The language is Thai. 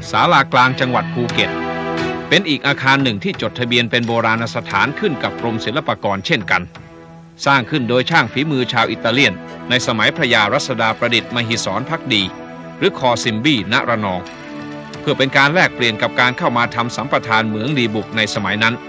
ศาลากลางจังหวัดภูเก็ตเป็นอีกอาคารหนึ่งที่จดทะเบียนเป็นโบราณสถานขึ้นกับกรมศิลปากรเช่นกันสร้างขึ้นโดยช่างฝีมือชาวอิตาเลียนในสมัยพระยารัศดาประดิษฐ์มหิศรภักดีหรือคอซิมบี้ณระนองเพื่อเป็นการแลกเปลี่ยนกับการเข้ามาทำสัมปทานเหมืองดีบุกในสมัยนั้น